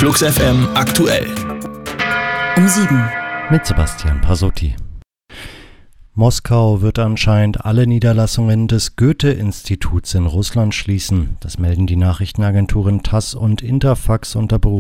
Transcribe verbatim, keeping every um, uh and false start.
Flux F M aktuell. Um sieben. Mit Sebastian Pasotti. Moskau wird anscheinend alle Niederlassungen des Goethe-Instituts in Russland schließen. Das melden die Nachrichtenagenturen TASS und Interfax unter Berufung